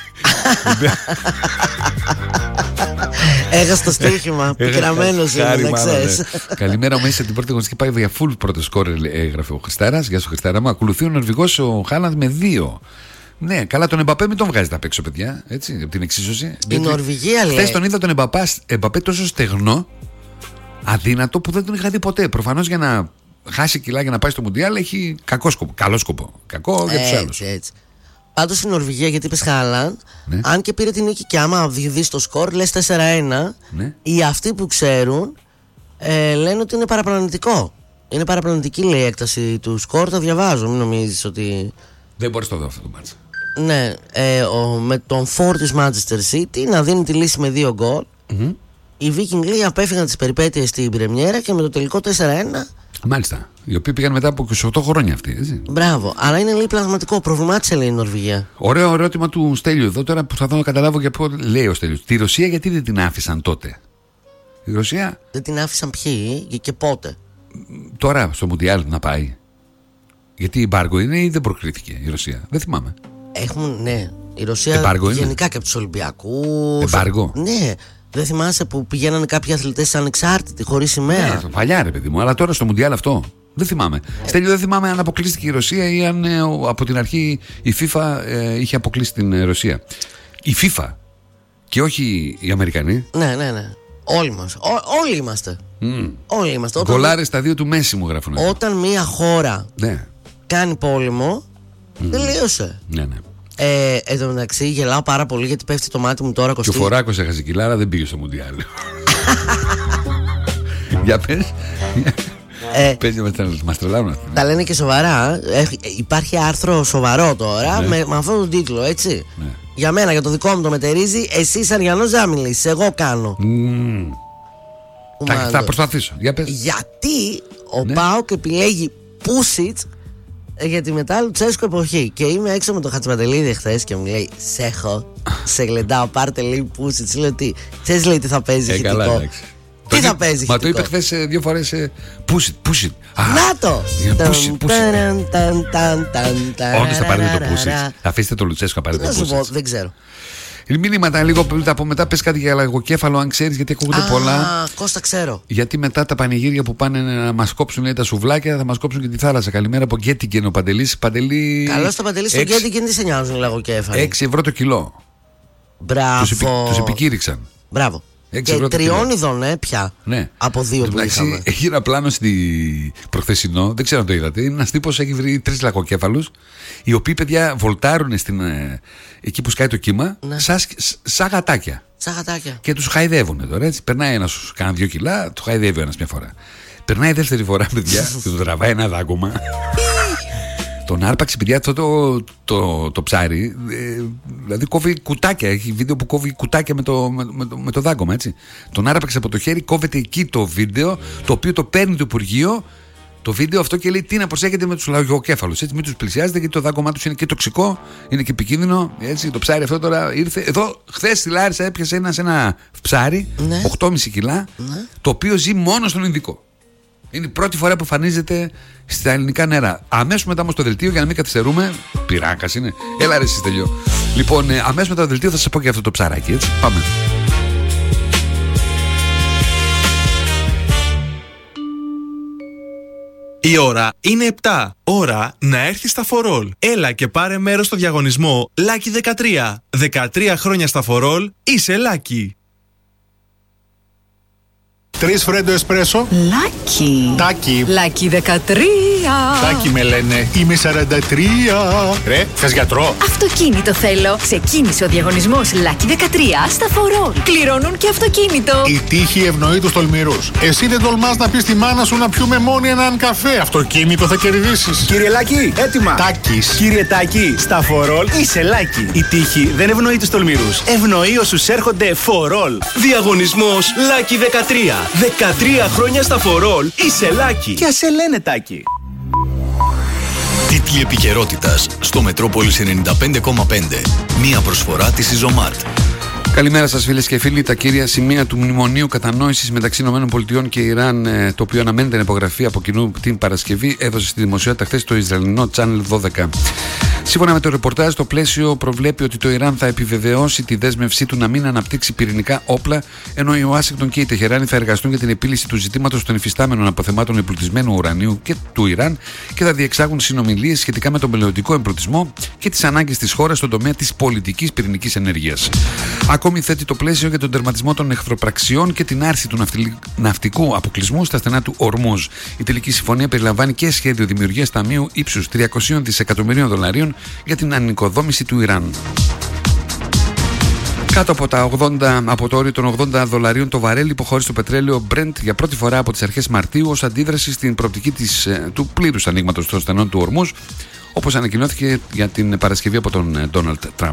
Έχασε το στοίχημα. Πικραμένος είναι, να ξέρεις. Καλημέρα, ο Μέση από την πρώτη αγωνιστική πάει για full πρώτο σκόρ, έγραφε ο Χριστάρας. Γεια σου, Χριστάρα μου. Ακολουθεί ο Νορβηγός ο Χάλαντ με δύο. Ναι, καλά, τον Εμπαπέ μην τον βγάζετε απ' έξω, παιδιά. Έτσι, από την εξίσωση. Η Νορβηγία λέει. Χθες τον είδα τον Εμπαπέ τόσο στεγνό, αδύνατο, που δεν τον είχα δει ποτέ. Προφανώς για να χάσει κιλά για να πάει στο Μουντιάλ έχει κακό σκοπό. Καλό σκοπό. Κακό για τους άλλους. Έτσι. Πάντως η Νορβηγία, γιατί είπες Χάλαντ, ναι. αν και πήρε την νίκη και άμα δεις το σκορ, λες τέσσερα ένα, ναι. οι αυτοί που ξέρουν ε, λένε ότι είναι παραπλανητικό. Είναι παραπλανητική, λέει, η έκταση του σκορ. Τα διαβάζω, μην νομίζεις ότι. Δεν μπορείς να το δω αυτό το μάτσα. Ναι, ε, ο, με τον φορ της Manchester City να δίνει τη λύση με δύο γκολ. Mm-hmm. Οι Viking, λέει, απέφυγαν τις περιπέτειες στην πρεμιέρα και με το τελικό τέσσερα ένα. Μάλιστα. Οι οποίοι πήγαν μετά από είκοσι οκτώ χρόνια αυτοί, έτσι. Μπράβο. Αλλά είναι, λέει, πλασματικό. Προβλημάτισε, λέει, η Νορβηγία. Ωραίο ερώτημα του Στέλιου εδώ τώρα που θα δω να καταλάβω για πού λέει ο Στέλιος. Τη Ρωσία γιατί δεν την άφησαν τότε? Η Ρωσία. Δεν την άφησαν ποιοι και, και πότε? Τώρα στο Μουντιάλ να πάει. Γιατί η μπάργκο είναι ή δεν προκρίθηκε η Ρωσία? Δεν θυμάμαι. Έχουν, ναι. Η Ρωσία εμπάργο γενικά είναι. Και από τους Ολυμπιακούς. Εμπάργο. Ναι. Δεν θυμάσαι που πηγαίνανε κάποιοι αθλητές ανεξάρτητοι, χωρίς σημαία? Ναι, παλιά, ρε παιδί μου. Αλλά τώρα στο Μουντιάλ αυτό. Δεν θυμάμαι. Ε. Στέλιο, δεν θυμάμαι αν αποκλείστηκε η Ρωσία ή αν ε, από την αρχή η FIFA ε, είχε αποκλείσει την ε, Ρωσία. Η FIFA και όχι οι Αμερικανοί. Ναι, ναι, ναι. Όλοι μας. Ό, όλοι είμαστε. Mm. Όλοι είμαστε. Γκολάρες στα δύο του Μέση μου γράφουν. Όταν μια χώρα ναι. κάνει πόλεμο, mm. τελείωσε. Ναι, ναι. Ε, εν τω μεταξύ γελάω πάρα πολύ γιατί πέφτει το μάτι μου τώρα. Και ο Φοράκος έχασε κιλά, αλλά δεν πήγε στο Μουντιάλ. Για πες. Ε, Παίζει με μας τρελάνουν. Τα λένε και σοβαρά. Ε, υπάρχει άρθρο σοβαρό τώρα, ναι. με, με αυτόν τον τίτλο, έτσι. Ναι. Για μένα, για το δικό μου το μετερίζει. Εσύ Αριανός δεν μιλήσεις, εγώ κάνω. Mm. Θα, θα προσπαθήσω. Για πες. Γιατί ο ναι. ΠΑΟΚ επιλέγει Πούσιτς για τη μετά Λουτσέσκο εποχή. Και είμαι έξω με τον Χατζηπαντελίδη χθες και μου λέει: Σε έχω, σε γλεντάω, πάρτε λέει Πούσιτς. Λέω τι, ξέρεις λέει τι θα παίζει. Ε, καλά, εντάξει. Τι το θα παίζει. Μα το είπε χθες δύο φορές. Push it, push it. Να το! Push it, push it. Όντως θα πάρετε το push it. Αφήστε το Λουτσέσκο να πάρετε το push it. Δεν ξέρω. Μήνυματα λίγο από μετά, πες κάτι για λαγοκέφαλο, αν ξέρεις, γιατί ακούγονται Α, πολλά. Α, Κώστα, ξέρω. Γιατί μετά τα πανηγύρια που πάνε να μας κόψουν, λέει, τα σουβλάκια, θα μας κόψουν και τη θάλασσα. Καλημέρα από Γκέτιγκεν ο Παντελής. Παντελή... Καλώς το Παντελή στο Γκέτιγκεν, τι σε νοιάζουν οι λαγοκέφαλοι. έξι ευρώ το κιλό. Μπράβο. Τους, επι... τους επικήρυξαν. Μπράβο. Και τριών ειδών, ε, πια. Ναι. Από δύο που είχαμε. Έχει ένα πλάνο στη προχθεσινό, δεν ξέρω αν το είδατε. Είναι ένας τύπος, έχει βρει τρεις λαγοκέφαλους, οι οποίοι, παιδιά, βολτάρουν στην, ε, εκεί που σκάει το κύμα, ναι. σαν σα γατάκια. Σαν γατάκια. Και τους χαϊδεύουν τώρα, έτσι. Περνάει ένας, κάνα δύο κιλά, του χαϊδεύει ο ένας μια φορά. Περνάει δεύτερη φορά, παιδιά, και του τραβάει ένα δάγκωμα. Τον άρπαξε, παιδιά, αυτό το, το, το, το ψάρι, ε, δηλαδή κόβει κουτάκια. Έχει βίντεο που κόβει κουτάκια με το, με, με, με το δάγκωμα, έτσι. Τον άρπαξε από το χέρι, κόβεται εκεί το βίντεο, το οποίο το παίρνει το Υπουργείο, το βίντεο αυτό, και λέει τι να προσέχετε με τους λαγοκέφαλους. Έτσι, μην τους πλησιάζετε, γιατί το δάγκωμά τους είναι και τοξικό, είναι και επικίνδυνο. Έτσι, το ψάρι αυτό τώρα ήρθε. Εδώ, χθες στη Λάρισα έπιασε ένα, ένα ψάρι, ναι. οκτώ κόμμα πέντε κιλά, ναι. το οποίο ζει μόνο στον Ινδικό. Είναι η πρώτη φορά που εμφανίζεται στα ελληνικά νερά. Αμέσως μετά όμως το δελτίο, για να μην καθυστερούμε. Πυράκας είναι. Έλα ρε εσείς, τελειώ. Λοιπόν, ε, αμέσως μετά το δελτίο θα σας πω και αυτό το ψαράκι, έτσι. Πάμε. Η ώρα είναι επτά. Ώρα να έρθει στα φορόλ. Έλα και πάρε μέρος στο διαγωνισμό Lucky δεκατρία. δεκατρία χρόνια στα φορόλ, είσαι Lucky. Τρεις φρέντο εσπρέσο. Λάκι. Τάκι. Λάκι δεκατρία. Τάκι με λένε. Είμαι σαράντα τρία. Ρε, θες γιατρό? Αυτοκίνητο θέλω. Ξεκίνησε ο διαγωνισμός Λάκι δεκατρία στα φορόλ. Κληρώνουν και αυτοκίνητο. Η τύχη ευνοεί τους τολμηρούς. Εσύ δεν τολμάς να πεις στη μάνα σου να πιούμε μόνοι έναν καφέ. Αυτοκίνητο θα κερδίσεις. Κύριε Λάκη, έτοιμα. Τάκης. Κύριε Τάκη, στα φορόλ είσαι Λάκη. Η τύχη δεν ευνοεί τους τολμηρούς. Ευνοεί όσους έρχονται φορόλ. Διαγωνισμός Lucky δεκατρία. δεκατρία χρόνια στα φορόλ, είσαι Λάκη. Και ας σε λένε Τάκη. Τίτλοι επικαιρότητας στο Μετρόπολης ενενήντα πέντε κόμμα πέντε. Μία προσφορά της Ιζομάρτ. Καλημέρα σας, φίλες και φίλοι. Τα κύρια σημεία του Μνημονίου Κατανόησης μεταξύ ΗΠΑ και Ιράν, το οποίο αναμένεται να υπογραφεί από κοινού την Παρασκευή, έδωσε στη δημοσιότητα χθες το Ισραηλινό Channel δώδεκα. Σύμφωνα με το ρεπορτάζ, το πλαίσιο προβλέπει ότι το Ιράν θα επιβεβαιώσει τη δέσμευσή του να μην αναπτύξει πυρηνικά όπλα, ενώ η Ουάσιγκτον και η Τεχεράνη θα εργαστούν για την επίλυση του ζητήματος των υφιστάμενων αποθεμάτων εμπλουτισμένου ουρανίου και του Ιράν και θα διεξάγουν συνομιλίες σχετικά με τον μελλοντικό εμπλουτισμό και τις ανάγκες της χώρας στον τομέα της πολιτικής πυρηνικής ενέργειας. Ακόμη θέτει το πλαίσιο για τον τερματισμό των εχθροπραξιών και την άρση του ναυτικού αποκλεισμού στα στενά του Ορμούζ. Η τελική συμφωνία περιλαμβάνει και σχέδιο δημιουργίας ταμείου ύψους τριακόσια δισεκατομμυρίων δολαρίων για την ανοικοδόμηση του Ιράν. Κάτω από, τα ογδόντα, από το όριο των ογδόντα δολαρίων το βαρέλι υποχώρησε το πετρέλαιο Brent για πρώτη φορά από τις αρχές Μαρτίου ως αντίδραση στην προοπτική της, του πλήρους ανοίγματος των στενών του Ορμούζ, όπως ανακοινώθηκε για την Παρασκευή από τον Ντόναλντ Τραμπ.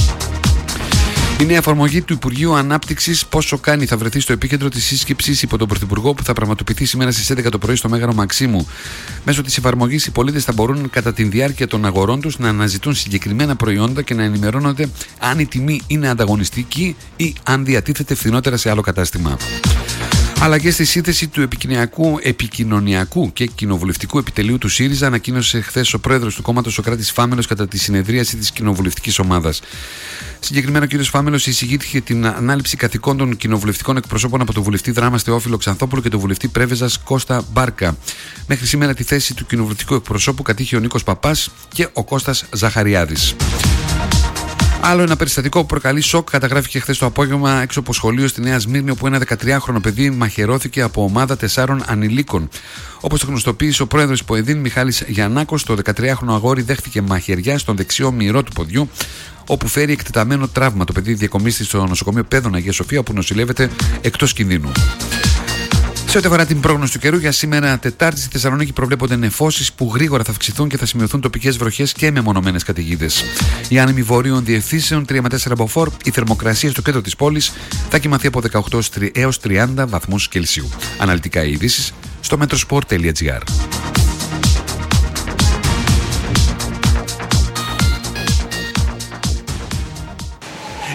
Η νέα εφαρμογή του Υπουργείου Ανάπτυξης πόσο κάνει θα βρεθεί στο επίκεντρο της σύσκεψης υπό τον Πρωθυπουργό που θα πραγματοποιηθεί σήμερα στις έντεκα το πρωί στο Μέγαρο Μαξίμου. Μέσω της εφαρμογής οι πολίτες θα μπορούν κατά τη διάρκεια των αγορών τους να αναζητούν συγκεκριμένα προϊόντα και να ενημερώνονται αν η τιμή είναι ανταγωνιστική ή αν διατίθεται φθηνότερα σε άλλο κατάστημα. Αλλαγές στη σύνθεση του επικοινωνιακού και κοινοβουλευτικού επιτελείου του ΣΥΡΙΖΑ ανακοίνωσε χθες ο πρόεδρος του κόμματος Σωκράτης Φάμελος κατά τη συνεδρίαση της κοινοβουλευτικής ομάδας. Συγκεκριμένα, ο κ. Φάμελος εισηγήθηκε την ανάληψη καθηκόντων κοινοβουλευτικών εκπροσώπων από τον βουλευτή Δράμας Θεόφιλο Ξανθόπουλο και τον βουλευτή Πρέβεζας Κώστα Μπάρκα. Μέχρι σήμερα τη θέση του κοινοβουλευτικού εκπροσώπου κατήχε ο Νίκος Παπάς και ο Κώστας Ζαχαριάδης. Άλλο ένα περιστατικό που προκαλεί σοκ καταγράφηκε χθες το απόγευμα έξω από σχολείο στη Νέα Σμύρνη, όπου ένα δεκατριάχρονο παιδί μαχαιρώθηκε από ομάδα τεσσάρων ανηλίκων. Όπως το γνωστοποίησε ο πρόεδρος Ποεδίν Μιχάλης Γιαννάκος, το δεκατριάχρονο αγόρι δέχτηκε μαχαιριά στον δεξιό μυρό του ποδιού, όπου φέρει εκτεταμένο τραύμα. Το παιδί διακομίστη στο νοσοκομείο Πέδων Αγία Σοφία, που νοσηλεύεται εκτός κινδύνου. Σε ό,τι αφορά την πρόγνωση του καιρού, για σήμερα Τετάρτη στη Θεσσαλονίκη προβλέπονται νεφώσεις που γρήγορα θα αυξηθούν και θα σημειωθούν τοπικές βροχές και μεμονωμένες καταιγίδες. Οι άνεμοι βορείων διευθύνσεων τρία με τέσσερα μποφόρ, η θερμοκρασία στο κέντρο της πόλης θα κοιμαθεί από δεκαοκτώ έως τριάντα βαθμούς Κελσίου. Αναλυτικά οι ειδήσεις στο metrosport τελεία gr.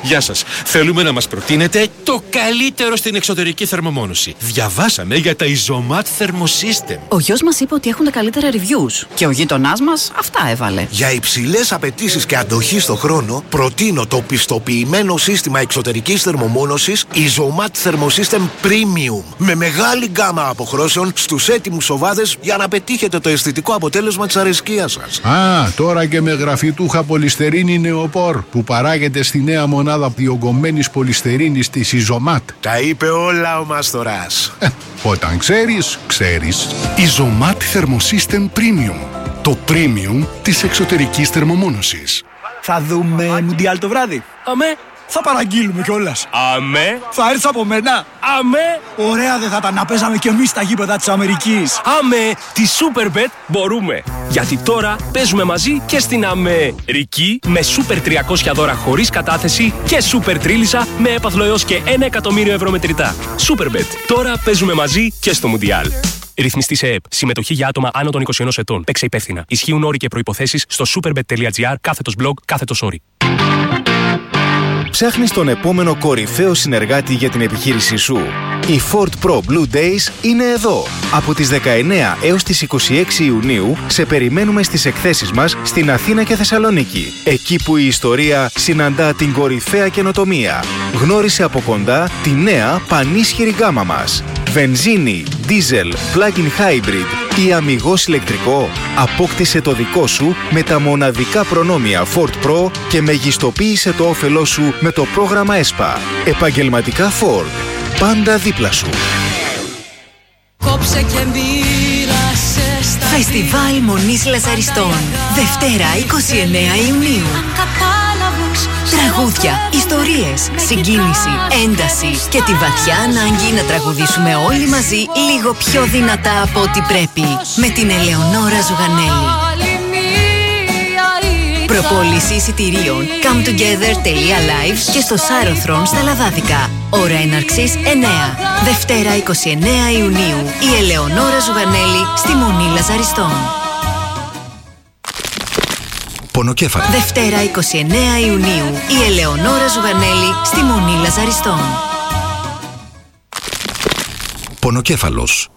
Γεια σας. Θέλουμε να μας προτείνετε το καλύτερο στην εξωτερική θερμομόνωση. Διαβάσαμε για τα Isomat Thermosystem. Ο γιος μας είπε ότι έχουν τα καλύτερα reviews και ο γείτονάς μας αυτά έβαλε. Για υψηλές απαιτήσεις και αντοχή στο χρόνο, προτείνω το πιστοποιημένο σύστημα εξωτερικής θερμομόνωσης Isomat Thermosystem Premium. Με μεγάλη γκάμα αποχρώσεων στους έτοιμους οβάδες για να πετύχετε το αισθητικό αποτέλεσμα της αρεσκίας σας. Α, τώρα και με γραφιτούχα πολυστερίνη νεοπόρ που παράγεται στη νέα μονάδα διογκωμένης πολυστερίνης της Isomat. Τα είπε όλα ο Μάστορας. Ε, όταν ξέρεις, ξέρεις. Isomat Thermosystem Premium. Το premium της εξωτερικής θερμομόνωσης. Θα δούμε Μουντιάλ το βράδυ. Αμέ. Θα παραγγείλουμε κιόλας. Αμέ. Θα έρθεις από μένα. Αμέ. Ωραία δεν θα ήταν να παίζαμε κι εμείς στα γήπεδα της Αμερικής. Αμέ. Τη Superbet μπορούμε. Γιατί τώρα παίζουμε μαζί και στην Αμερική με Super τριακόσια δώρα χωρίς κατάθεση και Super Τρίλισσα με έπαθλο έως και ένα εκατομμύριο ευρώ μετρητά. Superbet. Τώρα παίζουμε μαζί και στο Μουντιάλ. Ρυθμιστή σε ΕΕΠ. Συμμετοχή για άτομα άνω των είκοσι ενός ετών. Παίξε υπεύθυνα. Ισχύουν όροι και προϋποθέσεις στο superbet.gr κάθετος blog κάθετος όροι. Ψάχνεις τον επόμενο κορυφαίο συνεργάτη για την επιχείρησή σου. Οι Ford Pro Blue Days είναι εδώ. Από τις δεκαεννέα έως τις είκοσι έξι Ιουνίου σε περιμένουμε στις εκθέσεις μας στην Αθήνα και Θεσσαλονίκη. Εκεί που η ιστορία συναντά την κορυφαία καινοτομία. Γνώρισε από κοντά τη νέα πανίσχυρη γκάμα μας. Βενζίνη, diesel, plug-in hybrid ή αμιγώς ηλεκτρικό. Απόκτησε το δικό σου με τα μοναδικά προνόμια Ford Pro και μεγιστοποίησε το όφελό σου με το πρόγραμμα ΕΣΠΑ. Επαγγελματικά Ford. Πάντα δίπλα σου. Κόψε και μοίρασε στα Φεστιβάλ Μονής Λαζαριστών. Δευτέρα είκοσι εννέα Ιουνίου. Τραγούδια, ιστορίες, συγκίνηση, ένταση και τη βαθιά ανάγκη να τραγουδήσουμε όλοι μαζί λίγο πιο δυνατά από ό,τι πρέπει. Με την Ελεονόρα Ζουγανέλη. Προπόληση εισιτηρίων cometogether τελεία live και στο Σάρωθρον στα Λαδάδικα. Ώρα έναρξης εννέα. Δευτέρα είκοσι εννέα Ιουνίου. Η Ελεονόρα Ζουγανέλη στη Μονή Λαζαριστών. Πονοκέφαλο. Δευτέρα είκοσι εννέα Ιουνίου. Η Ελεονόρα Ζουγανέλη στη Μονή Λαζαριστών. Πονοκέφαλος.